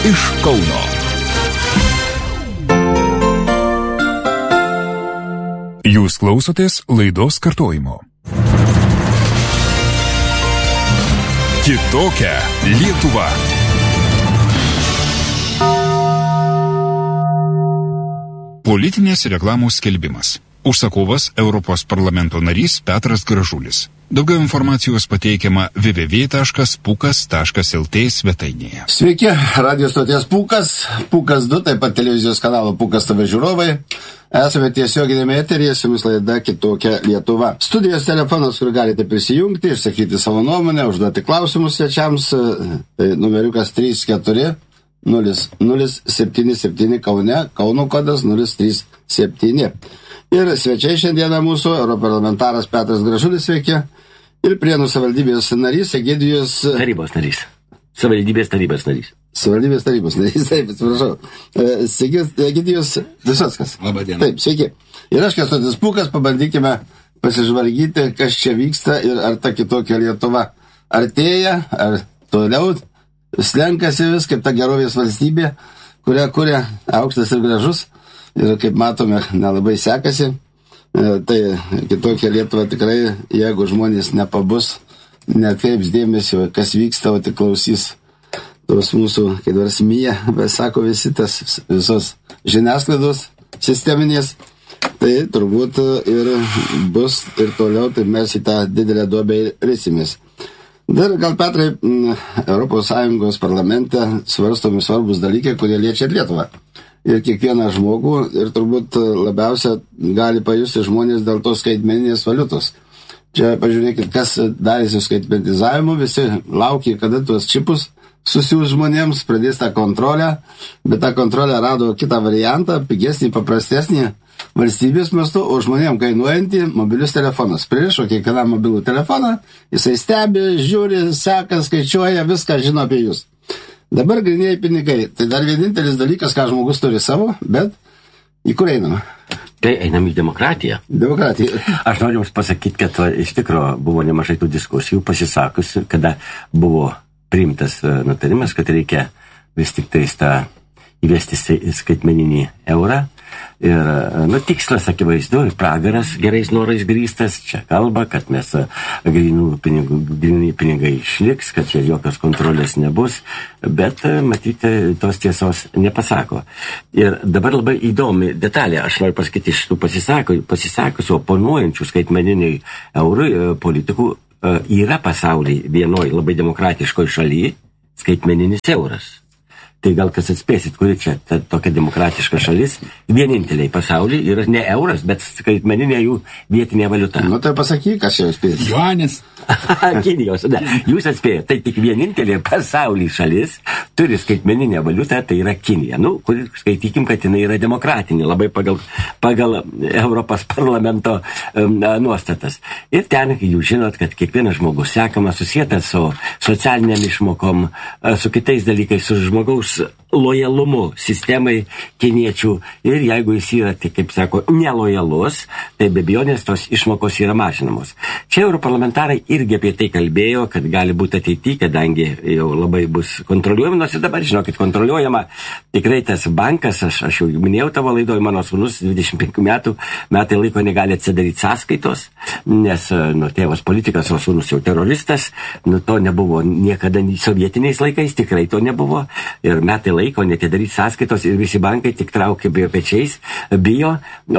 iš Kauno. Jūs klausotės laidos kartojimo. Kitokia Lietuva. Politinės reklamos skelbimas. Užsakovas Europos parlamento narys Petras Gražulis. Daugiau informacijos pateikiama www.pukas.lt svetainėje. Sveiki, radio stoties Pukas, Pukas 2, taip pat televizijos kanalo Pukas TV žiūrovai. Esame tiesioginėme eteryje, su jumis laida Kitokia Lietuva. Studijos telefonas, kur galite prisijungti, išsakyti savo nuomonę, užduoti klausimus svečiams, tai numeriukas 34-077 Kaune, Kauno kodas 037. Ir svečiai šiandieną mūsų, europarlamentaras Petras Gražulis, sveiki, ir Prienų savivaldybės narys Egidijus... Tarybos narys. Savivaldybės tarybos narys. Savivaldybės tarybos narys, taip, atsiprašau. Egidijus Visockas. Labadiena. Taip, sveiki. Ir aš, Kęstutis Pūkas, pabandykime pasižvalgyti, kas čia vyksta ir ar ta kitokia Lietuva artėja, ar toliau slenkasi vis, kaip ta gerovės valstybė, kurią kuria aukštas ir gražus. Ir kaip matome, nelabai sekasi. Tai kitokia Lietuva tikrai, jeigu žmonės nepabus, netkreips dėmesio, kas vyksta, o tik klausys tos mūsų, kaip dar smyja, sako visi tas visos žiniasklaidos sisteminės, tai turbūt ir bus ir toliau, tai mes į tą didelę duobę risimės. Dar gal, Petrai, ES parlamente svarstomi svarbus dalykai, kurie liečia Lietuvą. Ir kiekvieną žmogų, ir turbūt labiausia gali pajusti žmonės dėl tos skaitmeninės valiutos. Čia pažiūrėkit, kas darėsi skaitmenizavimu, visi laukia, kada tuos čipus susiūs žmonėms, pradės tą kontrolę, bet tą kontrolę rado kitą variantą, pigesnį, paprastesnį valstybės mastu, o žmonėm kainuojantį mobilius telefonas. Pririšo kiekvieną mobilų telefoną, jisai stebi, žiūri, seka, skaičiuoja, viską žino apie jūs. Dabar grynėjai pinigai. Tai dar vienintelis dalykas, ką žmogus turi savo, bet į kur einama? Tai einam į demokratiją. Demokratija. Aš noriu Jums pasakyti, kad iš tikro buvo nemažai tų diskusijų pasisakusi, kada buvo priimtas nutarimas, kad reikia vis tik tai įvesti skaitmeninį eurą. Ir tikslas akivaizdu, pragaras gerais norais grįstas, čia kalba, kad mes gryni pinigai išliks, kad čia jokios kontrolės nebus, bet matyti tos tiesos nepasako. Ir dabar labai įdomi detalė, aš noriu pasakyti iš tų pasisakusių oponuojančių skaitmeniniai eurui politikų yra pasaulyje vienoj labai demokratiškoj šalyje skaitmeninis euras. Tai gal kas atspėsit, kuri čia tokia demokratiška šalis, vieninteliai pasaulyje yra ne euras, bet skaitmeninė jų vietinė valiuta. Nu tai pasakyk, kas jau spės. Juanis. Kinijos, ne. Jūs atspėjate, tai tik vienintelė pasaulyje šalis turi skaitmeninę valiutą, tai yra Kinija. Kur skaitykim, kad jinai yra demokratinė, labai pagal Europos parlamento nuostatas. Ir ten, jūs žinot, kad kiekvienas žmogus sekamas, susietas su socialiniam išmokom, su kitais dalykais, su žmogaus lojalumu sistemai kiniečių. Ir jeigu jis yra, tai, kaip sako, nelojalus, tai be abejonės tos išmokos yra mažinamos. Čia europarlamentarai irgi apie tai kalbėjo, kad gali būti ateityje, kadangi jau labai bus kontroliuojama, nors ir dabar žinokit, kontroliuojama tikrai tas bankas, aš jau minėjau tavo laidoje, mano sūnus 25 metai laiko negali atsidaryti sąskaitos, nes tėvas politikas, o sūnus jau teroristas, to nebuvo niekada sovietiniais laikais, tikrai to nebuvo. Ir metai laiko netidaryti sąskaitos ir visi bankai tik traukia pečiais, bijo,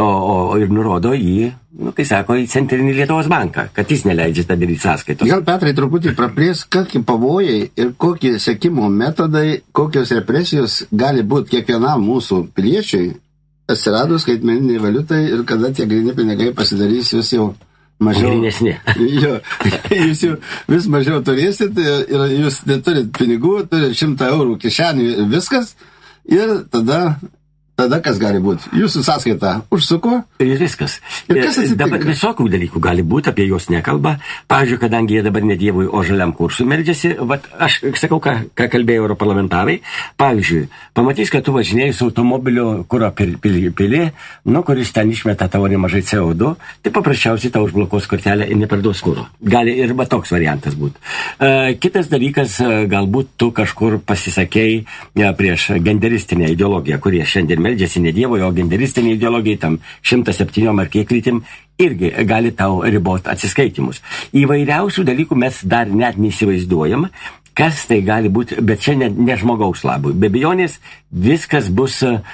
ir nurodo į, kai sako, į Centrinį Lietuvos banką, kad jis neleidžia tą daryti sąskaitos. Gal, Petrai, truputį praplės, kokie pavojai ir kokie sekimo metodai, kokios represijos gali būti kiekvienam mūsų piliečiui atsiradus skaitmeniniai valiutai ir kada tie gryni pinigai pasidarys vis jau mažiau. Jo, jūs jau vis mažiau turėsit ir jūs neturit pinigų, turit 100 eurų kišenį ir viskas. Ir tada tada kas gali būti? Jūsų sąskaita užsuko? Ir viskas. Ir kas atsitinka? Dabar visokių dalykų gali būti, apie juos nekalba. Pavyzdžiui, kadangi jie dabar ne Dievui, o žaliam kursui meldžiasi, aš sakau, ką kalbėjo europarlamentarai. Pavyzdžiui, pamatys, kad tu važinėjai su automobilio kuro pilį, kuris ten išmeta tavo nemažai CO2, tai paprasčiausiai tau užblokuos kortelę ir neperduos kuro. Gali ir toks variantas būti. Kitas dalykas, galbūt tu kažkur pasisakei prieš genderistinę ideologiją, kurie šiandien meldžiasi ne Dievoje, o genderistinė ideologija, tam 107 ar kiek lytim, irgi gali tau riboti atsiskaitimus. Įvairiausių dalykų mes dar net neįsivaizduojam, kas tai gali būti, bet čia ne žmogaus labui. Be abejonės viskas bus,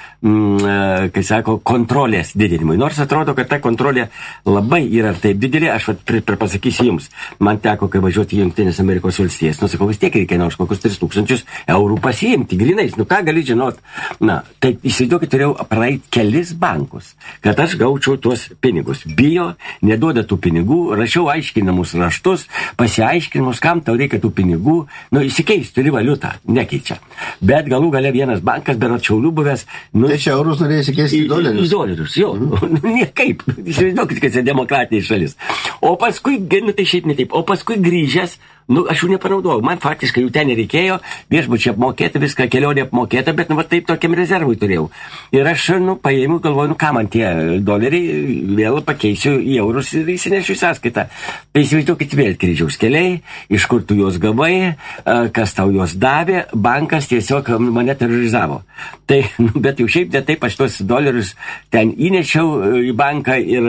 kai sako, kontrolės didinimui. Nors atrodo, kad ta kontrolė labai yra taip didelė, aš pasakysiu jums, man teko, kai važiuoti į Jungtinės Amerikos valstijas, sakau, vis tiek reikia nors kokius 3000 eurų pasiimti, grinais, ką gali žinot? Tai įsivaizduokit, turėjau praeiti kelis bankus, kad aš gaučiau tuos pinigus. Bijo, neduoda tų pinigų, rašiau aiškinamus raštus, pasiaiškinimus, kam tau reikia tų pinigų, įsikeis, turi valiutą, nekeičia. Bet galų gale vienas bankas, berods Šiaulių buvęs... Tai čia eurus norėjo įsikeisti į dolerius? Į dolerius, jo. Niekaip. Įsivaizduokit, kad čia demokratinė šalis. O paskui, tai šiaip ne taip, o paskui grįžęs, aš jų nepanaudojau. Man faktiškai jų ten nereikėjo, viešbučiai apmokėta, viską kelionė apmokėta, bet taip tokiam rezervui turėjau. Ir aš, paėmiau, galvoju, ką man tie doleriai, vėl pakeisiu į eurus ir įsinešiu į sąskaitą. Tai įsivaizduokit vėl kryžiaus keliai, iš kur tu juos gavai, kas tau juos davė, bankas tiesiog mane terorizavo. Tai, bet jau šiaip ne taip, aš tuos dolerius ten įnešiau į banką ir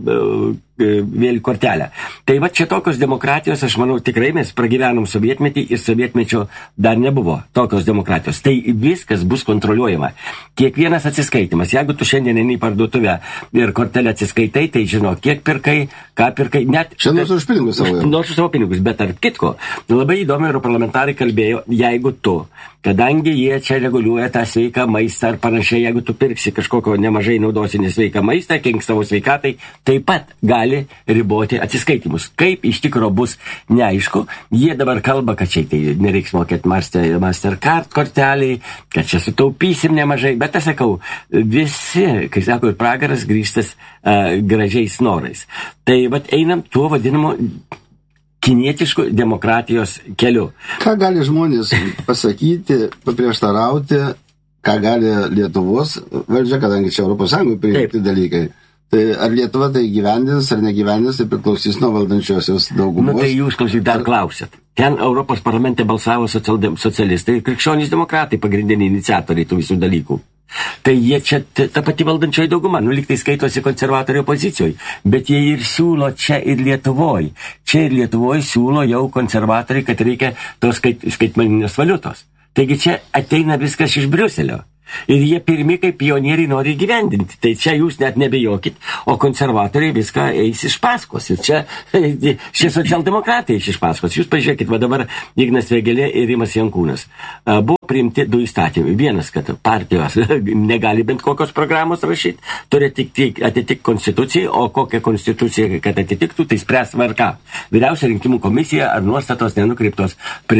vėl kortelę. Tai va čia tokios demokratijos, aš manau, tikrai mes pragyvenom sovietmetį ir sovietmečio dar nebuvo tokios demokratijos. Tai viskas bus kontroliuojama. Kiekvienas atsiskaitimas. Jeigu tu šiandien eini į parduotuvę ir kortelę atsiskaitai, tai žino, kiek pirkai, ką pirkai. Šiandien už pinigus savo. Nors už savo pinigus, bet tarp kitko. Labai įdomi europarlamentarai kalbėjo, jeigu tu, kadangi jie čia reguliuoja tą sveiką maistą ar panašiai, jeigu tu pirksi kažkokio nemažai naudosi nesveiką maistą, kenks savo sveikatai, taip pat gali riboti atsiskaitimus. Kaip iš tikro bus neaišku, jie dabar kalba, kad čia tai nereiks mokėti Mastercard korteliai, kad čia sutaupysim nemažai, bet aš sakau, visi, kai sako, ir pragaras grįžtas gražiais norais. Tai vat einam tuo vadinamu kinietiškų demokratijos keliu. Ką gali žmonės pasakyti, paprieštarauti, ką gali Lietuvos valdžia, kadangi čia Europos Sąjungoje priimti dalykai. Tai ar Lietuva tai gyvendins, ar negyvendins, tai priklausys nuo valdančiosios daugumos. Tai jūs klausyt dar klausėt. Ten Europos parlamente balsavo socialistai ir krikščionys demokratai, pagrindiniai iniciatoriai tų visų dalykų. Tai jie čia, ta pati valdančioji dauguma, lyg tai skaitosi konservatorių opozicijoje, bet jie ir siūlo čia ir Lietuvoje. Čia ir Lietuvoje siūlo jau konservatoriai, kad reikia tos skaitmeninės valiutos. Taigi čia ateina viskas iš Briuselio. Ir jie pirmi kaip pionieriai nori gyvendinti. Tai čia jūs net nebejokit, o konservatoriai viską eis iš paskos. Ir čia šie socialdemokratai iš paskos. Jūs pažiūrėkit, va dabar Ignas Vėgėlė ir Rimas Jankūnas. Buvo priimti du įstatymai. Vienas, kad partijos negali bent kokios programos rašyti, turi atitikti konstitucijai, o kokią konstituciją, kad atitiktų, tai spręs VRK. Vyriausia rinkimų komisija ar nuostatos nenukreiptos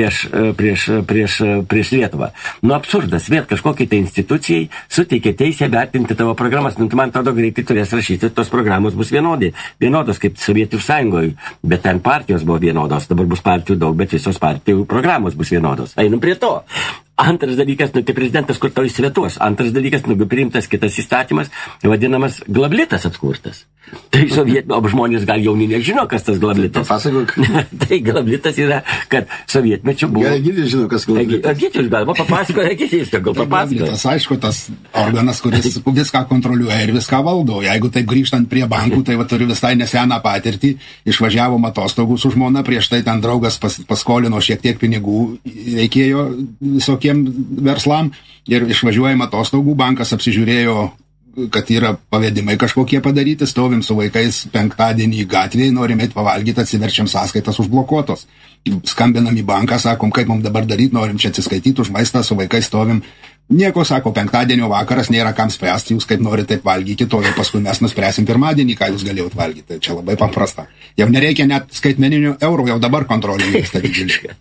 prieš Lietuvą. Absurdas, vėl kažkokiai tai institucijai suteikė teisę vertinti tavo programas. Man atrodo, greitai turės rašyti, tos programos bus vienodos kaip Sovietų sąjungoje, bet ten partijos buvo vienodos, dabar bus partijų daug, bet visos partijų programos bus vienodos. Einam prie to. Antras dalykas, tai prezidentas, kur tau įsivietuos. Antras dalykas, priimtas kitas įstatymas, vadinamas glablitas atkurtas. Tai sovietinių, o žmonės gal jauni nežino, kas tas glablitas. Papasakok. Tai glablitas yra, kad sovietmečių buvo... Gerai, Gidis žino, kas glablitas. Gidis galima papasakoti, Gidis gal papasakoti. Glablitas, aišku, tas organas, kuris viską kontroliuoja ir viską valdo. Jeigu taip grįžtant prie bankų, tai turiu visai neseną patirtį. Išvažiavom atostogų su žmona, prieš tai ten draugas paskolino šiek tiek pinigų, reikėjo visokiem verslam ir išvažiuojam atostogų, bankas apsižiūrėjo, kad yra pavedimai kažkokie padaryti, stovim su vaikais penktadienį gatvėje, norim eit pavalgyti, atsiverčiam sąskaitas užblokuotos. Skambinam į banką, sakom, kaip mums dabar daryti, norim čia atsiskaityti už maistą, su vaikais stovim. Nieko, sako, penktadienio vakaras, nėra kam spręsti, jūs kaip norite taip valgyti, to jau paskui mes nuspręsim pirmadienį, ką jūs galėjot valgyti. Tai čia labai paprasta. Jau nereikia net skaitmeninių eurų, jau dabar kontrolė vyksta didžiulė.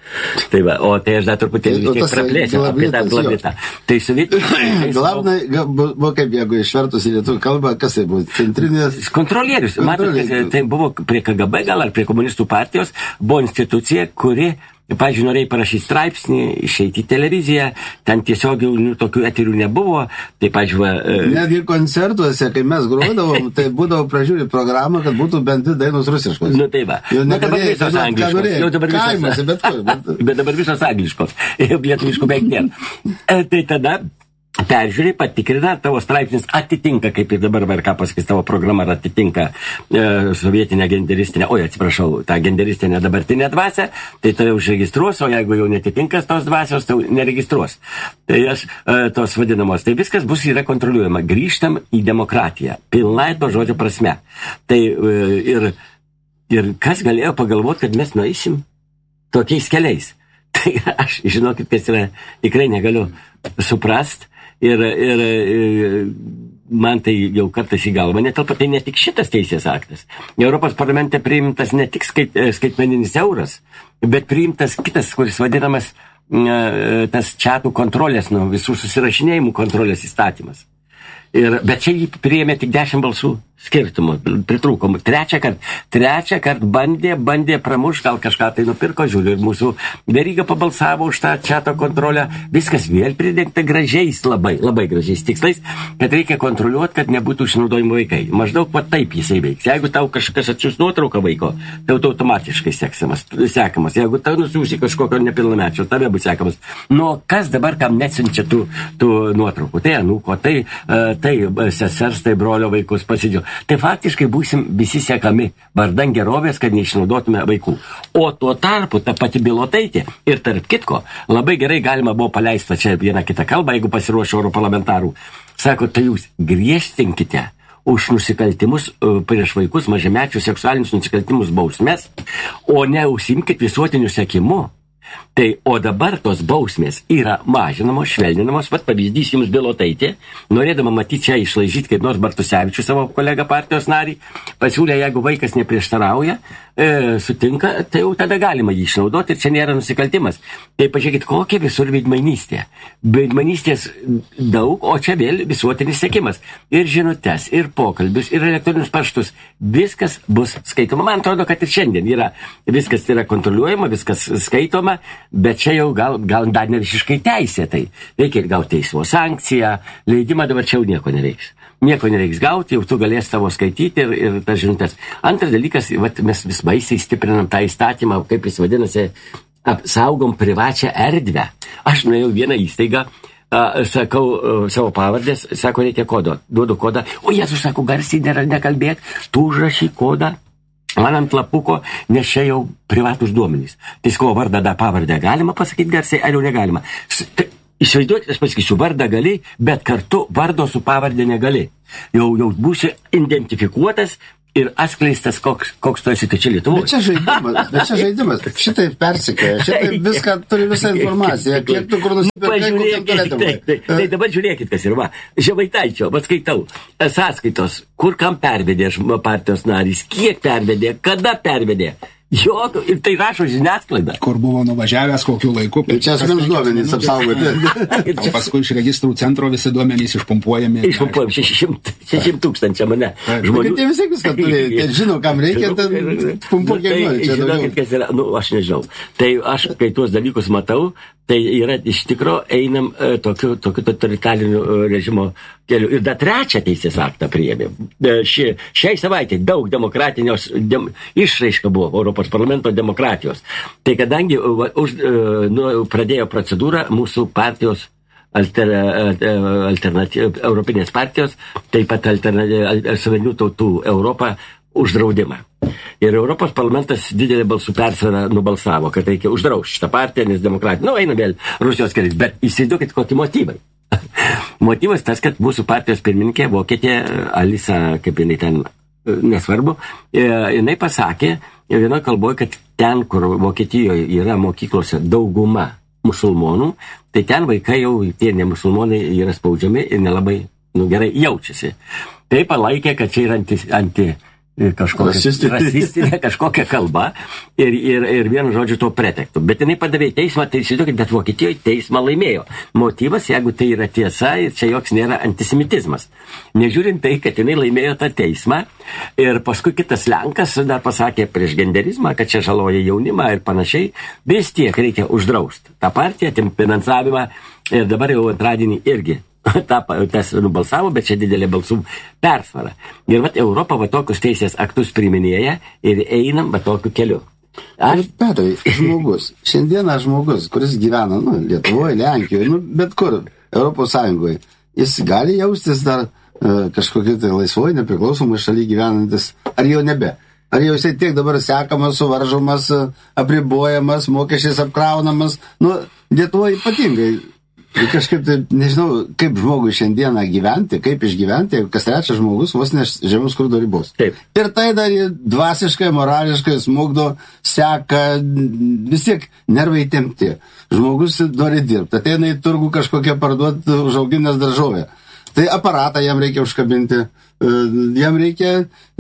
Tai va, o tai aš dar truputėlį vis tiek praplėsiu apie tą glabitą. Tai sovietiniai... Glavnai, buvo kaip jeigu išvertus į lietuvių kalbą, kas tai buvo? Centrinės... Kontrolierius. Matot, tai buvo prie KGB gal ar prie komunistų partijos, buvo institucija, kuri... Pavyzdžiui, norėjai parašyti straipsnį, išeiti į televiziją, ten tiesiog tokių eterių nebuvo. Tai, pavyzdžiui, netgi koncertuose, kai mes grodavom, tai būdavo pražiūrį programą, kad būtų bent 2 dainos rusiškos. Nu tai va. Dabar visos angliškos. Bet dabar visos angliškos. Lietuviškų beveik nėra. Tai tada peržiūrė, patikrina, tavo straipsnis atitinka, kaip ir dabar VRK pasakys, tavo programa atitinka sovietinę genderistinę, tą genderistinę dabartinę dvasę, tai tave užregistruos, o jeigu jau netitinkas tos dvasios, tai neregistruos. Tai aš tos vadinamos, tai viskas bus yra kontroliuojama. Grįžtam į demokratiją, pilnai to žodžio prasme. Tai ir kas galėjo pagalvoti, kad mes nueisim tokiais keliais. Tai aš, žinokit, kas yra, tikrai negaliu suprast. Ir man tai jau kartais į galvą netelpa, tai ne tik šitas teisės aktas. Europos parlamente priimtas ne tik skaitmeninis euras, bet priimtas kitas, kuris vadinamas tas chatų kontrolės, visų susirašinėjimų kontrolės įstatymas. Bet čia jį priėmė tik 10 balsų skirtumų, pritrūko. Trečią kart bandė pramuš, gal kažką tai nupirko, žiūriu, ir mūsų Veryga pabalsavo už tą chato kontrolę. Viskas vėl pridengta gražiais, labai gražiais tikslais, kad reikia kontroliuoti, kad nebūtų išnaudojimo vaikai. Maždaug va taip jisai veiks. Jeigu tau kažkas atsiųs nuotrauką vaiko, tai automatiškai sekamas. Jeigu tau nusiųsi kažkokio nepilnamečio, tave bus sekamas. Nu, kas dabar kam neatsiunčia tų nuotraukų? Tai anūko, tai sesers, tai brolio vaikus pasidžiau. Tai faktiškai būsim visi sekami vardan gerovės, kad neišnaudotume vaikų. O tuo tarpu ta pati Bilotaitė ir tarp kitko labai gerai galima buvo paleisti čia vieną kitą kalbą, jeigu pasiruošė europarlamentarų. Sako, tai jūs griežtinkite už nusikaltimus prieš vaikus, mažamečius seksualinius nusikaltimus bausmes, o ne užsiimkit visuotiniu sekimu. Tai, o dabar tos bausmės yra mažinamos, švelninamos, vat pavyzdys jums Bilotaitė, norėdama matyti čia išlaižyti kaip nors Bartusevičių, savo kolegą partijos narį, pasiūlė, jeigu vaikas neprieštarauja, sutinka, tai jau tada galima jį išnaudoti ir čia nėra nusikaltimas. Tai pažiūrėkit, kokia visur veidmainystė. Veidmainystės daug, o čia vėl visuotinis sekimas. Ir žinutes, ir pokalbius, ir elektroninius paštus. Viskas bus skaitoma. Man atrodo, kad ir šiandien viskas yra kontroliuojama, viskas skaitoma, bet čia jau gal dar ne visiškai teisėtai. Reikia gauti teismo sankciją, leidimą, dabar čia jau nieko nereiks. Nieko nereiks gauti, jau tu galės tavo skaityti ir tas žinutės. Antras dalykas, mes vis baisiai stiprinam tą įstatymą, kaip jis vadinasi, apsaugom privačią erdvę. Aš nuėjau vieną įstaigą, sakau savo pavardės, sako, reikia kodo, duodu kodą. O Jėzus, sako, garsiai nekalbėk, tu užrašy kodą. Man ant lapuko, nes čia jau privatus duomenys. Tai sako, vardą, pavardę galima pasakyti garsiai, ar jau negalima. Įsivaizduokit, aš pasakysiu, vardą gali, bet kartu vardo su pavardė negali. Jau būsi identifikuotas ir atskleistas, koks tu esi, tai čia Lietuvoje. Bet čia žaidimas. Šitai persikėja, šitai viską turi visą informaciją. Kiek tu kur nusipirkai, Tai dabar žiūrėkit, kas yra. Žemaitaičio, skaitau, sąskaitos, kur kam pervedė partijos narys, kiek pervedė, kada pervedė. Jokio, ir tai rašo žiniasklaida. Kur buvo nuvažiavęs, kokiu laiku. Ir čia asmens duomenys apsaugoti. O paskui iš registrų centro visi duomenys išpumpuojami. 600 tūkstančių mane žmonių. Tai visi viską turėjo. Žinau, kam reikia, ten pumpuok kiek nori. Žinokit, kas yra, aš nežinau. Tai aš, kai tuos dalykus matau, tai yra iš tikro einam tokiu totalitariniu režimo keliu. Ir dar trečią teisės aktą priėmė. Šiai savaitė daug demokratinios išraiška buvo Europos parlamento demokratijos. Tai kadangi pradėjo procedūrą mūsų partijos Europinės partijos, taip pat suverenių tautų Europą uždraudimą. Ir Europos parlamentas didelė balsų persvara nubalsavo, kad reikia uždrausti šitą partiją, nes demokratija, eina vėl Rusijos keliais, bet įsivaizduokit kokį motyvai. Motyvas tas, kad mūsų partijos pirmininkė, vokietė Alisa, kaip jinai ten, nesvarbu, jinai pasakė vienoje kalboje, kad ten, kur Vokietijoje yra mokyklose dauguma musulmonų, tai ten vaikai jau, tie nemusulmonai, yra spaudžiami ir nelabai gerai jaučiasi. Tai palaikė, kad čia yra rasistinė kažkokia kalba ir vienu žodžiu to pretektų. Bet jinai padavė į teismą, tai įsivaizduokit, bet Vokietijoje teismą laimėjo. Motyvas, jeigu tai yra tiesa, ir čia joks nėra antisemitizmas. Nežiūrint tai, kad jinai laimėjo tą teismą ir paskui kitas Lenkas dar pasakė prieš genderizmą, kad čia žaloja jaunimą ir panašiai, vis tiek reikia uždrausti tą partiją, finansavimą ir dabar jau antradienį irgi tas nubalsavo, bet čia didelė balsų persvara. Ir Europa tokius teisės aktus priminėja ir einam tokiu keliu. Petrai, šiandieną žmogus, kuris gyvena Lietuvoje, Lenkijoje, bet kur, Europos Sąjungoje, jis gali jaustis dar kažkokiu tai laisvoje, nepriklausomai šalyje gyvenantis, ar jau nebe? Ar jau jisai tiek dabar sekamas, suvaržomas, apribojamas, mokesčiais apkraunamas? Lietuvoje ypatingai. Kažkaip tai, nežinau, kaip žmogui šiandieną gyventi, kaip išgyventi, kas trečias žmogus vos ne žemiau skurdo ribos. Taip. Ir tai dar dvasiškai, morališkai smugdo, seka, vis tiek nervai tempti. Žmogus nori dirbti, ateina į turgų kažkokią parduoti užauginęs daržovę. Tai aparatą jam reikia užkabinti, jam reikia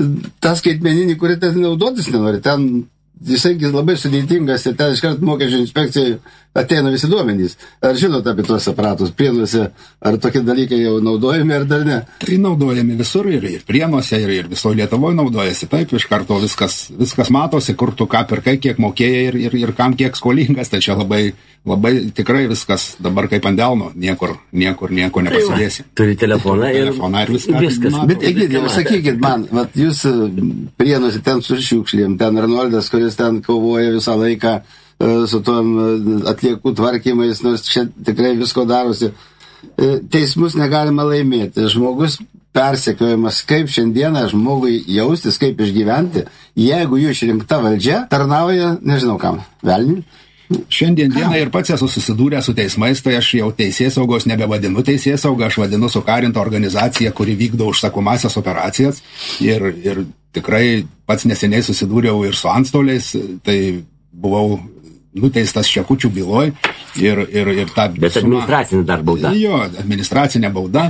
tą skaitmeninį, kurį ten naudotis nenori. Ten jisai labai sudėtingas ir ten iškart mokesčių inspekcijai ateina visi duomenys. Ar žinote apie tuos aparatus Prienuose, ar tokie dalykai jau naudojami, ar dar ne? Tai naudojami visur ir Prienuose, ir visoje Lietuvoje naudojasi. Taip, iš karto viskas matosi, kur tu ką pirkai, kiek mokėjai ir kam kiek skolingas. Tai čia labai tikrai viskas dabar kaip ant delno, niekur nepasidėsi. Turi telefoną ir viskas. Bet sakykit man, jūs Prienuose ten su šiukšlėm, ten Arnoldas, kuris ten kovoja visą laiką su tom atliekų tvarkymais, nors čia tikrai visko darosi. Teismus negalima laimėti. Žmogus persekiojimas, kaip šiandieną žmogui jaustis, kaip išgyventi, jeigu jų išrinkta valdžia tarnauja, nežinau kam, velniui. Šiandien dieną ir pats esu susidūrę su teismais, tai aš jau teisėsaugos nebevadinu teisėsaugą, aš vadinu sukarinta organizacija, kuri vykdo užsakomasias operacijas ir tikrai pats neseniai susidūriau ir su antstoliais, tai buvau nuteistas Šekučių byloj ir ta... Bet administracinė dar bauda. Jo, administracinė bauda.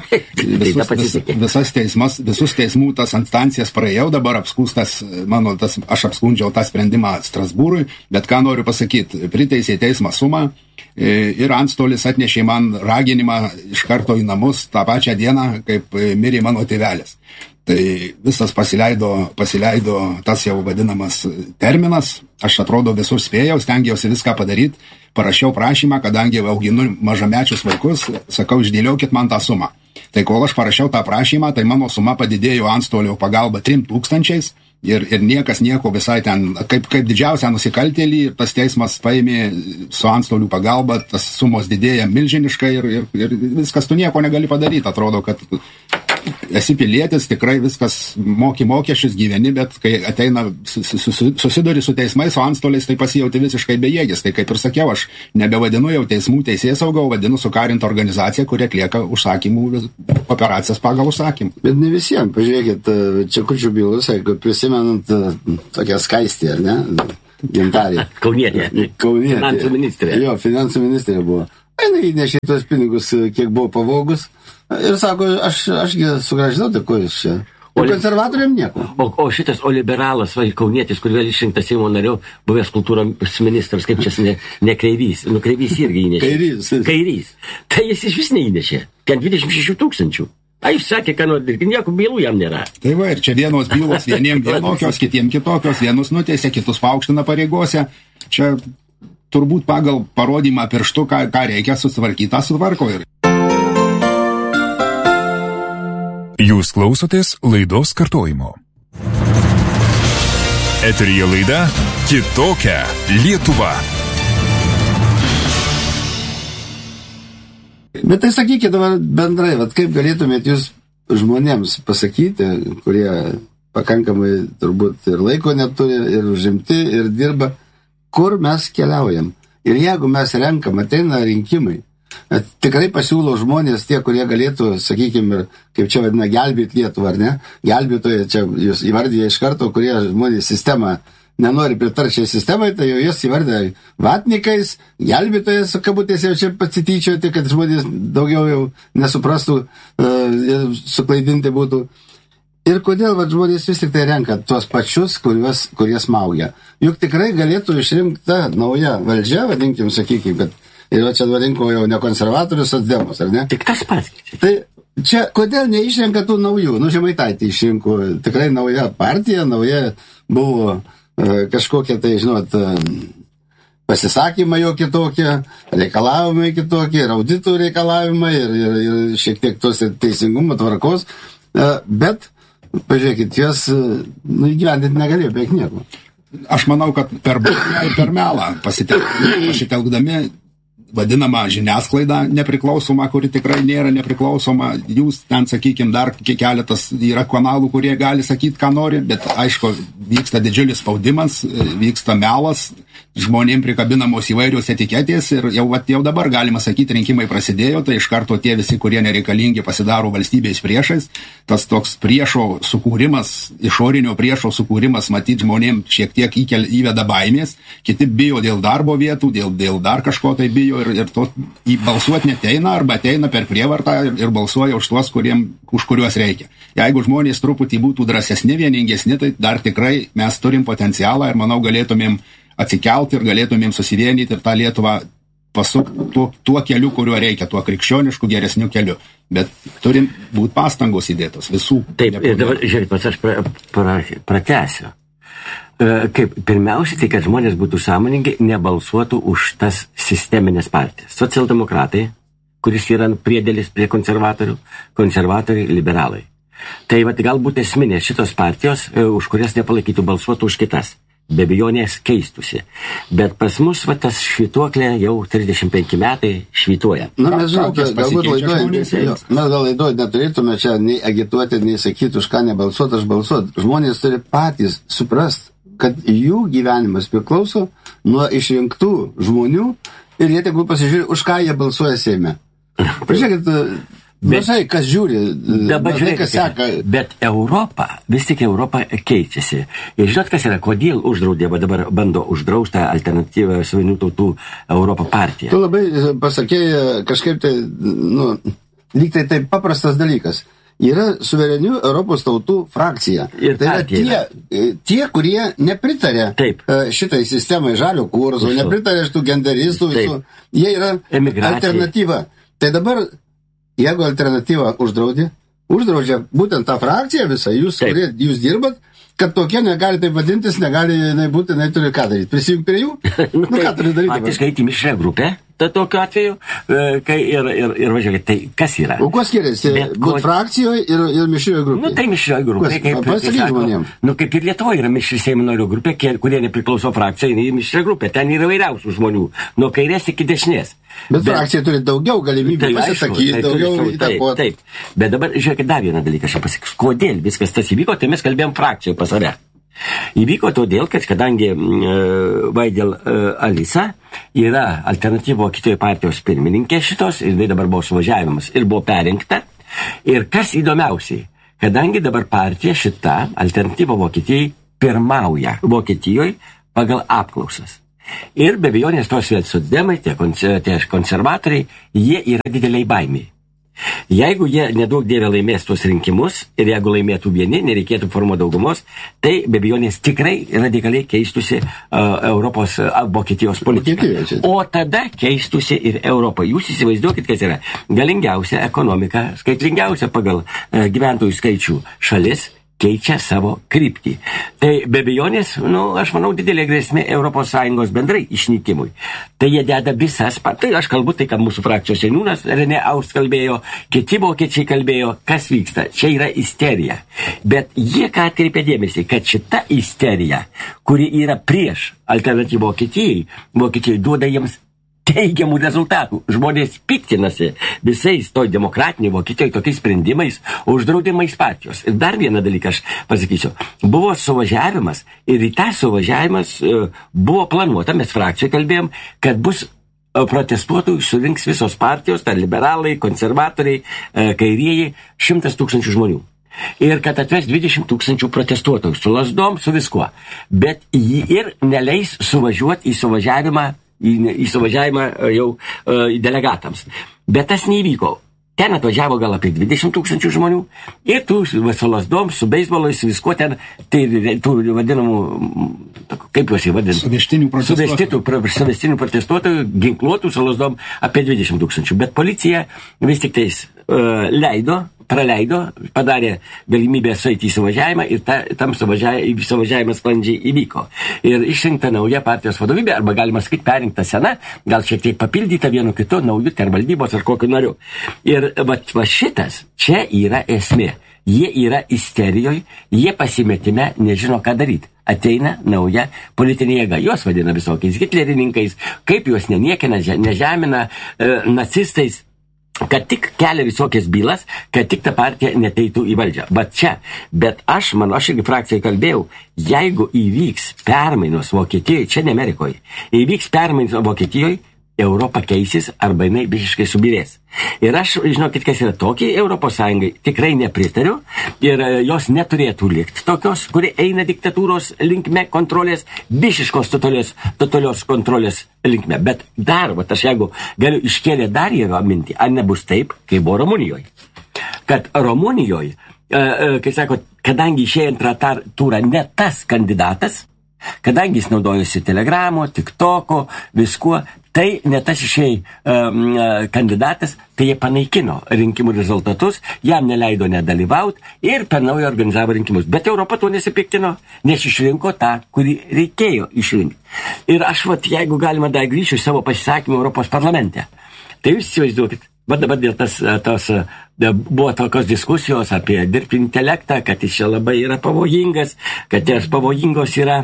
Visus teismų tas instancijas praėjau, dabar apskūstas, aš apskundžiau tą sprendimą Strasbūrui, bet ką noriu pasakyti, priteisė teismą sumą ir antstolis atnešė man raginimą iš karto į namus tą pačią dieną, kaip mirė mano tėvelis. Tai visas pasileido tas jau vadinamas terminas, aš atrodo visur spėjau, stengiausi viską padaryti, parašiau prašymą, kadangi auginu mažamečius vaikus, sakau, išdėliokit man tą sumą. Tai kol aš parašiau tą prašymą, tai mano suma padidėjo antstolio pagalba 3000 ir niekas nieko visai ten, kaip didžiausią nusikaltėlį, ir tas teismas paėmė su antstolių pagalba, tas sumos didėja milžiniškai ir viskas, tu nieko negali padaryti, atrodo, kad esi pilietis, tikrai viskas moki mokesčius, gyveni, bet kai ateina, susiduri su teismais, su antstoliais, tai pasijauti visiškai bejėgis. Tai kaip ir sakiau, aš nebevadinu jau teismų teisėsaugą, o vadinu sukarinta organizacija, kuri atlieka užsakymų operacijas pagal užsakymą. Bet ne visiems, pažiūrėkit, Čekučių bylos, jeigu prisimenant tokią skaistį, ar ne? Gintarį. Kaunietė. Finansų ministrė. Jo, finansų ministrė buvo. Jinai įnešė tuos pinigus, kiek buvo pavogus. Ir sako, ašgi sugrąžinau, tai ko jūs čia? O konservatoriam nieko. O šitas, liberalas, kaunietis, kur vėl išrinktas Seimo nariu, buvęs kultūros ministras, kaip čia ne Kreivys. Kreivys irgi įnešė. Kairys. Tai jis iš vis neįnešė. Ten 26 000. Jis sakė, kad nieko bylų jam nėra. Tai va, ir čia vienos bylos, vieniem vienokios, kitiem kitokios, vienus nuteisė, kitus paaukština pareigose. Čia turbūt pagal parodymą pirštu, ką reikia sutvarkyti, tą sutvarko ir. Jūs klausotės laidos kartojimo. Eteryje laida Kitokia Lietuva. Bet tai sakykite dabar bendrai, kaip galėtumėt jūs žmonėms pasakyti, kurie pakankamai turbūt ir laiko neturi, ir užimti, ir dirba, kur mes keliaujam. Ir jeigu mes renkam, ateina rinkimai, tikrai pasiūlo žmonės tie, kurie galėtų, sakykime, kaip čia vadina, gelbėti Lietuvą, ar ne? Gelbėtojai, čia jūs įvardyja iš karto, kurie žmonės sistemą nenori pritarčiai sistemai, tai jau jas įvardė vatnikais, gelbėtojas, kabutėse jau čia pasityčioti, kad žmonės daugiau jau nesuprastų, suklaidinti būtų. Ir kodėl žmonės vis tik tai renka tuos pačius, kurie smaugia. Juk tikrai galėtų išrinkta nauja valdžia, vadinkim, sakykim, kad ir čia vadinko jau ne konservatorius, socdemus, ar ne? Tik tas pats. Tai čia kodėl neišrenka tų naujų? Žemaitaitį išrinko tikrai nauja partija, nauja buvo kažkokie tai, žinot, pasisakymai jo kitokie, reikalavimai kitokie, ir auditų reikalavimai, ir šiek tiek tos teisingumo tvarkos, bet pažiūrėkit, jos įgyvendinti negalėjo beveik nieko. Aš manau, kad per melą pasitelkdami vadinamą žiniasklaidą nepriklausomą, kuri tikrai nėra nepriklausoma. Jūs ten, sakykime, dar keletas yra kanalų, kurie gali sakyti, ką nori, bet aišku, vyksta didžiulis spaudimas, vyksta melas, žmonėm prikabinamos įvairios etiketės ir jau dabar galima sakyti, rinkimai prasidėjo, tai iš karto tie visi, kurie nereikalingi, pasidaro valstybės priešais. Tas toks priešo sukūrimas, išorinio priešo sukūrimas, matyt, žmonėm šiek tiek įveda baimės, kiti bijo dėl darbo vietų, dėl dar kažko tai bijo ir to balsuoti neteina arba ateina per prievartą ir balsuoja už tuos, už kuriuos reikia. Jeigu žmonės truputį būtų drąsesni, vieningesni, tai dar tikrai mes turim potencialą ir manau galėtumėm atsikelti ir galėtumėm susivienyti ir tą Lietuvą pasukti tuo keliu, kuriuo reikia, tuo krikščionišku geresniu keliu. Bet turim būti pastangos įdėtos visų. Taip, ir dabar, žiūrėk, aš pratęsiu. Kaip pirmiausia, tai kad žmonės būtų sąmoningi, nebalsuotų už tas sisteminės partijas. Socialdemokratai, kuris yra priedėlis prie konservatorių, konservatoriai, liberalai. Tai galbūt esminės šitos partijos, už kurias nepalaikytų, balsuotų už kitas. Be abejonės keistusi. Bet pas mus tas švytuoklė jau 35 metai švytuoja. Na, mes gal laidoj neturėtume čia nei agituoti, nei sakyti, už ką nebalsuoti, aš balsuoti. Žmonės turi patys suprast, kad jų gyvenimas priklauso nuo išrinktų žmonių ir jie tegul pasižiūrė, už ką jie balsuoja Seime. Pažiūrėkit, mažai kas žiūri, mažai kas seka. Bet Europa, vis tik Europa keičiasi. Ir žinot, kas yra, kodėl uždraudė, dabar bando uždraustą alternatyvą Suverenių tautų Europą partiją. Tu labai pasakėjai kažkaip tai, lyg tai taip paprastas dalykas. Yra Suverenių Europos tautų frakcija. Ir tai yra tie, kurie nepritarė šitai sistemai žalio kurso, nepritarė šitų genderistų, jie yra alternatyva. Tai dabar jeigu alternatyvą uždraudžia būtent tą frakciją visą, kurie jūs dirbat, kad tokie negali taip vadintis, negali būti, turi ką daryti. Prisijungti prie jų? Ką turi daryti? Faktiškai į mišrę grupę, tokiu atveju, ir važiuokit, tai kas yra? O kuo skiriasi būt frakcijoje ir mišrioje grupėje? Tai mišrioje grupėje. Pasakyk žmonėms. Kaip ir Lietuvoje yra mišri Seimo narių grupė, kurie nepriklauso frakcijai, į mišrę grupę. Ten yra vairiausių žmonių, nuo kairės iki dešinės. Bet frakcija turi daugiau galimybių pasisakyti, daugiau įtakoti. Taip. Bet dabar, žiūrėkit, dar vieną dalyką aš pasakysiu. Kodėl viskas tas įvyko, tai mes kalbėjom frakcijų pas save. Įvyko todėl, kad kadangi Vaidel Alisa yra alternatyvų Vokietijoje partijos pirmininkė šitos, ir dabar buvo suvažiavimas ir buvo perinkta. Ir kas įdomiausiai, kadangi dabar partija šita alternatyva Vokietijai pirmauja Vokietijoje pagal apklausas. Ir be abejonės tos socdemai, tie konservatoriai, jie yra dideliai baimiai. Jeigu jie nedaug dievė laimės tuos rinkimus ir jeigu laimėtų vieni, nereikėtų formuoti daugumos, tai be abejonės tikrai radikaliai keistusi Europos Vokietijos politika. O tada keistusi ir Europą. Jūs įsivaizduokit, kas yra galingiausia ekonomika, skaitlingiausia pagal gyventojų skaičių šalis, keičia savo kryptį. Tai be abejonės, aš manau, didelė grėsmė ES bendrai išnykimui. Tai jie deda visas, tai aš kalbu tai, ką mūsų frakcijos seniūnas René Aust kalbėjo, kiti vokiečiai kalbėjo, kas vyksta. Čia yra isterija. Bet jie ką atkreipė dėmesį, kad šita isterija, kuri yra prieš alternatyvą Vokietijai duoda jiems teigiamų rezultatų. Žmonės piktinasi visais toj demokratiniai Vokietijoje tokiais sprendimais, uždraudimais partijos. Ir dar vieną dalyką aš pasakysiu. Buvo suvažiavimas ir į tą suvažiavimas buvo planuota, mes frakcijoje kalbėjom, kad bus protestuotojų surinks visos partijos, tai liberalai, konservatoriai, kairieji, 100 000 žmonių. Ir kad atves 20 000 protestuotojų su lasdom, su viskuo. Bet jį ir neleis suvažiuoti į suvažiavimą jau delegatams. Bet tas neįvyko. ten atvažiavo gal apie 20 000 žmonių ir tų su lasdom, su beisbolais, viskuo ten, tai tų vadinamų, kaip juos įvadinti? Suvestinių protestuotojų, ginkluotų su lasdom apie 20 000. Bet policija vis tik tais praleido, padarė galimybę sueiti į suvažiavimą ir tam suvažiavimas sklandžiai įvyko. Ir išrinkta nauja partijos vadovybė, arba galima sakyti perinkta sena, gal šiek tiek papildyta vienu kitu, naujų ten valdybos ar kokiu nariu. Ir va šitas, čia yra esmė. Jie yra isterijoje, jie pasimetime, nežino ką daryti. Ateina nauja politinė jėga. Juos vadina visokiais hitlerininkais, kaip juos neniekina, nežemina, nacistais, kad tik kelia visokias bylas, kad tik ta partija neteitų į valdžią. Bet aš irgi frakcijai kalbėjau, jeigu įvyks permainos Vokietijoje, čia ne Amerikoje, įvyks permainos Vokietijoje, Europa keisis arba jinai visiškai subirės. Ir aš, žinokit, kas yra tokiai Europos Sąjungai, tikrai nepritariu ir jos neturėtų likti tokios, kuri eina diktatūros linkme, kontrolės, visiškos totalios kontrolės linkme. Bet dar, aš jeigu galiu iškėlė dar vieną mintį, ar nebus taip, kaip buvo Rumunijoje. Kad Rumunijoje, kaip sako, kadangi išėjo antrą turą ne tas kandidatas, kadangi jis naudojosi Telegramo, TikToko, viskuo, tai ne tas išėjai kandidatas, tai jie panaikino rinkimų rezultatus, jam neleido nedalyvauti ir per naują organizavo rinkimus. Bet Europa tuo nesipiktino, nes išrinko tą, kurį reikėjo išrinkti. Ir aš, jeigu galima dar grįžti savo pasisakymą Europos parlamente, tai jūs įsivaizduokit, dabar dėl buvo tokios diskusijos apie dirbtinį intelektą, kad jis čia labai yra pavojingas, kad jas pavojingos yra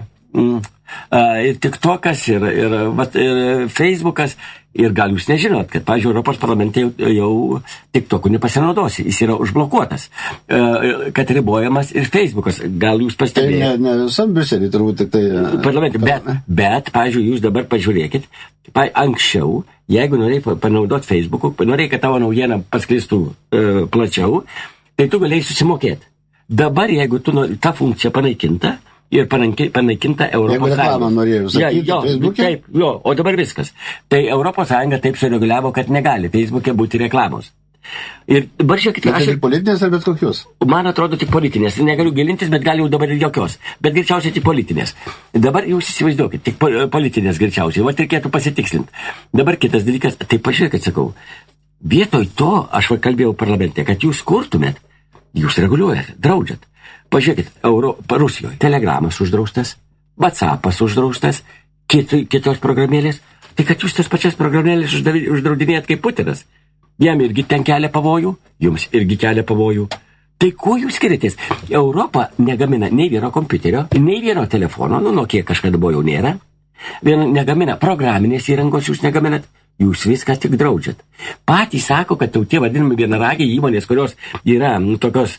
ir TikTokas, ir Facebookas, ir gal jūs nežinot, kad, pavyzdžiui, Europos parlamente jau TikTokų nepasinaudosi, jis yra užblokuotas, kad ribojamas ir Facebookas, gal jūs pastebėjote. Tai ne visam Briuselį turbūt tik tai... Parlamente, bet, pavyzdžiui, jūs dabar pažiūrėkit, anksčiau, jeigu norėjai panaudoti Facebook'u, norėjai, kad tavo naujiena pasklistų plačiau, tai tu galėjai susimokėti. Dabar, jeigu ta funkcija panaikinta, ir panaikinta Europos Sąjunga. Jeigu reklamą norėjau sakyti Facebook'e? Taip, o dabar viskas. Tai Europos Sąjunga taip sureguliavo, kad negali Facebook'e būti reklamos. Ir dabar žiūrėkit... Bet tik politinės ar bet kokios? Man atrodo tik politinės. Negaliu gilintis, bet gal jau dabar ir jokios. Bet greičiausiai tik politinės. Dabar jūs įsivaizduokit, tik politinės greičiausiai. Reikėtų pasitikslinti. Dabar kitas dalykas, tai pažiūrėkit, sakau, vietoj to, aš kalbėjau parlamente, kad jūs kurtumėt, jūs reguliuojat, draudžiat. Pažiūrėkit, Rusijoje Telegramas uždraustas, WhatsAppas uždraustas, kitos programėlės, tai kad jūs tas pačias programėlės uždraudinėjat kaip Putinas. Jam irgi ten kelia pavojų, jums irgi kelia pavojų. Tai kuo jūs skiriatės? Europa negamina nei vieno kompiuterio, nei vieno telefono, Nokia kažkada buvo jau nėra, negamina programinės įrangos, jūs negaminat, jūs viską tik draudžiat. Patys sako, kad tie vadinami vienaragiai įmonės, kurios yra tokios...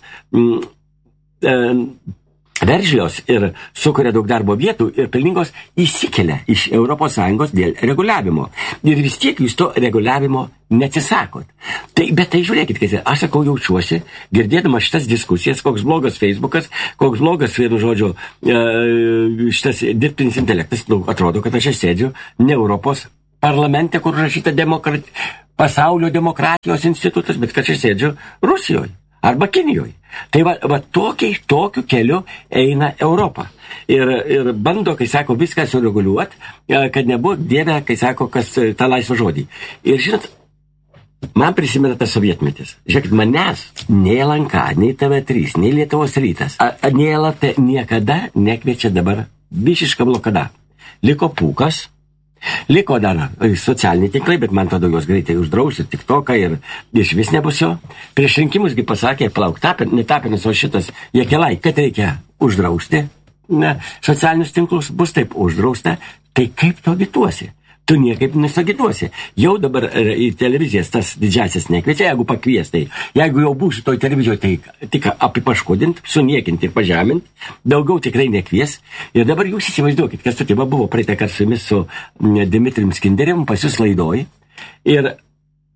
veržlios ir sukuria daug darbo vietų ir pelningos įsikelia iš ES dėl reguliavimo. Ir vis tiek jūs to reguliavimo neatsisakot. Bet tai žiūrėkit, kad aš sakau, jaučiuosi, girdėdamas šitas diskusijas, koks blogas Facebookas, koks blogas, vienu žodžiu, šitas dirbtinis intelektas, atrodo, kad aš sėdžiu ne Europos parlamente, kur rašyta pasaulio demokratijos institutas, bet kad aš sėdžiu Rusijoje arba Kinijoje. Tai tokiu keliu eina Europa. Ir bando, kai sako, viską sureguliuoti, kad nebuvo dieve, kai sako, kas tą laisvą žodį. Ir žinot, man prisimena tas sovietmetis. Žiūrėkit, manęs nei LNK, nei TV3, nei Lietuvos rytas, nei LRT niekada nekviečia dabar visišką blokadą. Liko Pūkas, liko dar socialiniai tinklai, bet man tada juos greitai uždrausi, TikToką ir iš vis nebus jo. Prieš rinkimusgi pasakė, palauk, netapinas, o šitas Jekelai, kad reikia uždrausti socialinius tinklus, bus taip uždrausta, tai kaip to agituosi? Tu niekaip nesagituosi. Jau dabar į televizijas tas didžiasis nekviečia, jeigu pakvies, tai jeigu jau būsiu toj televizijoje, tai tik apipaškodint, suniekinti ir pažeminti, daugiau tikrai nekvies. Ir dabar jūs įsivaizduokit, kas tokia buvo praeitą kartą su jumis su Dmitrijum Skinderium pas jūs laidoj. Ir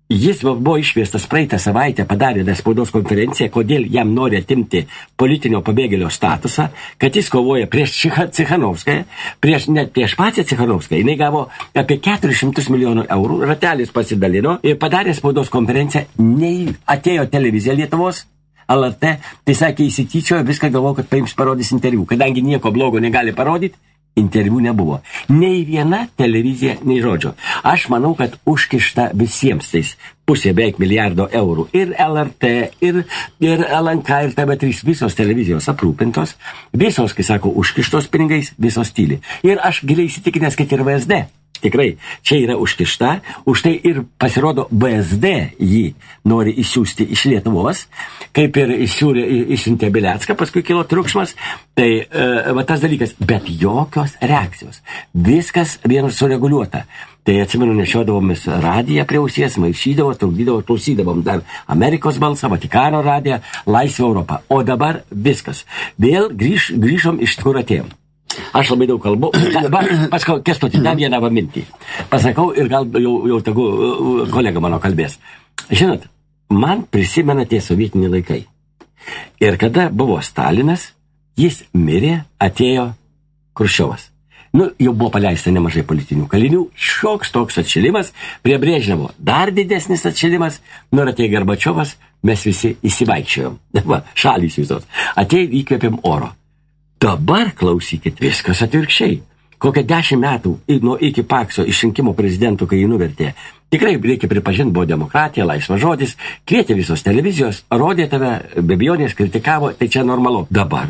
Jis buvo iškviestas praeitą savaitę, padarė spaudos konferenciją, kodėl jam nori atimti politinio pabėgėlio statusą, kad jis kovoja prieš Cichanovskają, net prieš pačią Cichanovskają. Jis gavo apie 400 milijonų eurų, ratelis pasidalino ir padarė spaudos konferenciją, nei atėjo televizija Lietuvos, LRT, tai sakė, įsityčiojo, viską galvoja, kad paims parodys interviu. Kadangi nieko blogo negali parodyti, interviu nebuvo. Nei viena televizija, nei žodžio. Aš manau, kad užkišta visiems tais pusė beveik milijardo eurų. Ir LRT, ir LNK, ir TV3, visos televizijos aprūpintos, visos, kai sako, užkištos pinigais, visos tyli. Ir aš giliai įsitikinęs, kad ir VSD. Tikrai, čia yra užkišta, už tai ir pasirodo VSD jį nori įsiųsti iš Lietuvos, kaip ir išsiuntė Bilecką, paskui kilo triukšmas, tai va tas dalykas, bet jokios reakcijos, viskas vienas sureguliuota. Tai atsimenu, nešiodavomis radiją prie ausies, maišydavo, trukdydavo, klausydavom dar Amerikos balsą, Vatikano radiją, Laisvė Europą. O dabar viskas. Vėl grįžom iš kur atėjom. Aš labai daug kalbu. Dabar, paskau, Kęstuti, dar vieną mintį. Pasakau ir gal jau tegu kolega mano kalbės. Žinot, man prisimena tie sovietiniai laikai. Ir kada buvo Stalinas, jis mirė, atėjo Kruščiovas. Jau buvo paleista nemažai politinių kalinių, šioks toks atšilimas, prie Brežnevo dar didesnis atšilimas, ir atėjo Gorbačiovas, mes visi įsivaikščiojom. Šalys visos. Atėjo, įkvėpėm oro. Dabar, klausykit, viskas atvirkščiai. Kokią 10 metų iki Pakso išrinkimo prezidento, kai jį nuvertė. Tikrai reikia pripažinti, buvo demokratija, laisvas žodis, kvietė visos televizijos, rodė tave, be abejonės, kritikavo, tai čia normalu.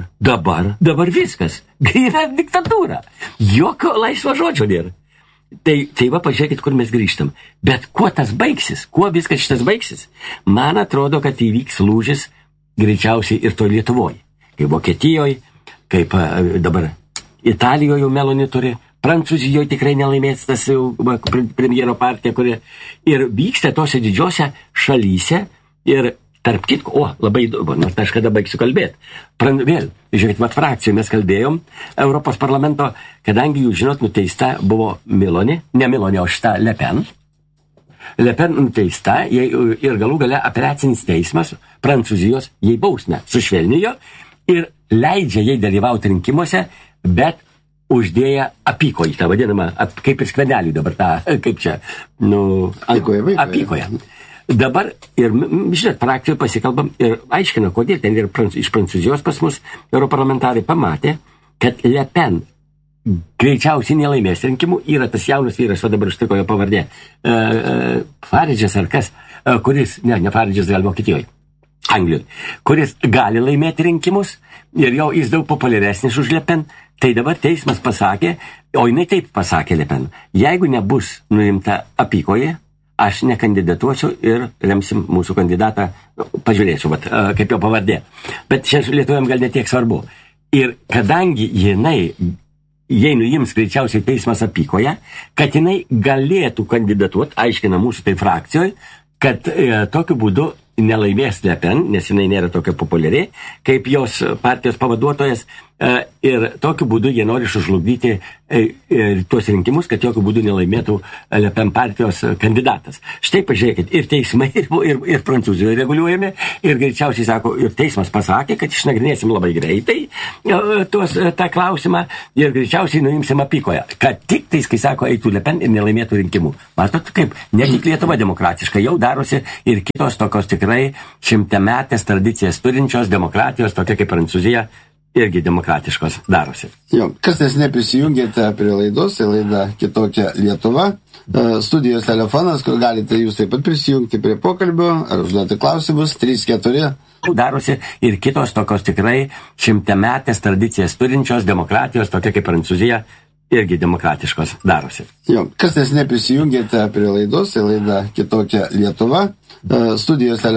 Dabar viskas. Yra diktatūra. Jokio laisvo žodžio nėra. Tai va, pažiūrėkit, kur mes grįžtam. Bet kuo tas baigsis? Kuo viskas šitas baigsis? Man atrodo, kad įvyks lūžis greičiausiai ir to Lietuvoje. Kaip Vokietijoje, kaip dabar Italijoje jau Meloni turi, Prancūzijoje tikrai nelaimės tas premjero partija, kuri ir vyksta tose didžiose šalyse ir tarp kitko, labai įdomu, nors aš kada baigsiu kalbėti. Vėl, žiūrėkit, frakcijų mes kalbėjom, Europos parlamento, kadangi jūs žinot, nuteista buvo Meloni, ne Meloni, o šita Le Pen. Le Pen nuteista ir galų gale apeliacinis teismas Prancūzijos jai bausmę sušvelnijo ir leidžia jai dalyvauti rinkimuose, bet uždėję apykojį, tą vadinamą, kaip ir skvenelį dabar, kaip čia, apykoje. Dabar, ir, žinot, frakcijoje pasikalbam ir aiškina, kodėl ten ir iš Prancūzijos pas mus europarlamentarai pamatė, kad Le Pen greičiausiai nelaimės rinkimų, yra tas jaunas vyras, o dabar užtiko jo pavardė, Faridžas ar kas, kuris, ne Faridžas, gal Vokietijoje, Anglijoje, kuris gali laimėti rinkimus ir jau jis daug populiaresnis už Le Pen, tai dabar teismas pasakė, o jinai taip pasakė Le Pen, jeigu nebus nuimta apykoje, aš nekandidatuosiu ir remsim mūsų kandidatą, pažiūrėsiu, kaip jo pavardė. Bet šiandien lietuviam gal netiek svarbu. Ir kadangi jei nuims greičiausiai teismas apykoje, kad jinai galėtų kandidatuoti, aiškina mūsų tai frakcijoje, kad tokiu būdu nelaimės Le Pen, nes jinai nėra tokia populiari, kaip jos partijos pavaduotojas, ir tokiu būdu jie nori sužlugdyti tuos rinkimus, kad jokių būdų nelaimėtų Le Pen partijos kandidatas. Štai pažiūrėkit, ir teismai, ir Prancūzijoje reguliuojami, ir greičiausiai sako, ir teismas pasakė, kad išnagrinėsim labai greitai tą klausimą ir greičiausiai nuimsim apykoje, kad tik tais, kai sako, eitų Le Pen ir nelaimėtų rinkimų. Matot, kaip ne tik Lietuva demokratiška, jau darosi ir kitos tokios tikrai šimtametės tradicijas turinčios demokratijos, tokia kaip Prancūzija, irgi demokratiškos darosi. Jo, kas nes neprisijungėte prie laidos, tai laida Kitokia Lietuva. Studijos telefonas, kur galite jūs taip pat prisijungti prie pokalbio ar užduoti klausimus, 34. Darosi ir kitos tokios tikrai šimtametės tradicijas turinčios demokratijos, tokia kaip Prancūzija, irgi demokratiškos darosi. Jo, kas nes neprisijungėte prie laidos, tai laida Kitokia Lietuva. Studijos telefonas.